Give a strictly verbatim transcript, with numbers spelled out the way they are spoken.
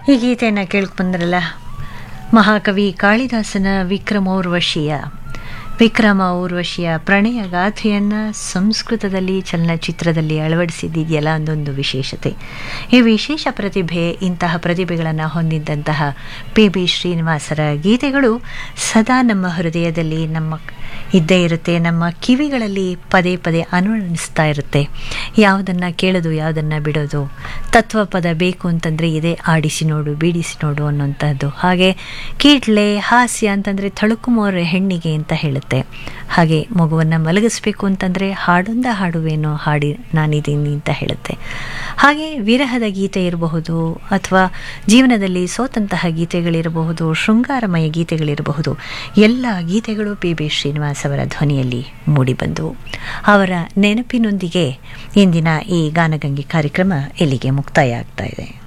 ಈ ಗೀತೆಯನ್ನು ಕೇಳ್ಕೊಂಡ್ರಲ್ಲ, ಮಹಾಕವಿ ಕಾಳಿದಾಸನ ವಿಕ್ರಮೋರ್ವಶಿಯ ವಿಕ್ರಮ ಊರ್ವಶಿಯ ಪ್ರಣಯ ಗಾಥೆಯನ್ನು ಸಂಸ್ಕೃತದಲ್ಲಿ ಚಲನಚಿತ್ರದಲ್ಲಿ ಅಳವಡಿಸಿದ್ದಿದೆಯಲ್ಲ, ಅದೊಂದು ವಿಶೇಷತೆ. ಈ ವಿಶೇಷ ಪ್ರತಿಭೆ, ಇಂತಹ ಪ್ರತಿಭೆಗಳನ್ನು ಹೊಂದಿದ್ದಂತಹ ಪಿ ಬಿ ಶ್ರೀನಿವಾಸರ ಗೀತೆಗಳು ಸದಾ ನಮ್ಮ ಹೃದಯದಲ್ಲಿ ನಮ್ಮ ಇದ್ದೇ ಇರುತ್ತೆ, ನಮ್ಮ ಕಿವಿಗಳಲ್ಲಿ ಪದೇ ಪದೇ ಅನುರಣಿಸ್ತಾ ಇರುತ್ತೆ. ಯಾವುದನ್ನು ಕೇಳೋದು, ಯಾವುದನ್ನು ಬಿಡೋದು. ತತ್ವಪದ ಬೇಕು ಅಂತಂದರೆ ಇದೇ ಆಡಿಸಿ ನೋಡು, ಬೀಡಿಸಿ ನೋಡು ಅನ್ನೋಂಥದ್ದು. ಹಾಗೆ ಕೀಟ್ಲೆ ಹಾಸ್ಯ ಅಂತಂದರೆ ತಳುಕುಮೋರೆ ಹೆಣ್ಣಿಗೆ ಅಂತ ಹೇಳುತ್ತೆ. ಹಾಗೆ ಮಗುವನ್ನು ಮಲಗಿಸ್ಬೇಕು ಅಂತಂದರೆ ಹಾಡೊಂದ ಹಾಡುವೇನೋ ಹಾಡಿ ನಾನಿದ್ದೀನಿ ಅಂತ ಹೇಳುತ್ತೆ. ಹಾಗೆ ವಿರಹದ ಗೀತೆ ಇರಬಹುದು, ಅಥವಾ ಜೀವನದಲ್ಲಿ ಸೋತಂತಹ ಗೀತೆಗಳಿರಬಹುದು, ಶೃಂಗಾರಮಯ ಗೀತೆಗಳಿರಬಹುದು. ಎಲ್ಲ ಗೀತೆಗಳು ಪಿ ಬಿ ಶ್ರೀನಿವಾಸ್ ಅವರ ಧ್ವನಿಯಲ್ಲಿ ಮೂಡಿಬಂದು ಅವರ ನೆನಪಿನೊಂದಿಗೆ ಇಂದಿನ ಈ ಗಾನಗಂಗೆ ಕಾರ್ಯಕ್ರಮ ಇಲ್ಲಿಗೆ ಮುಕ್ತಾಯ ಆಗ್ತಾ ಇದೆ.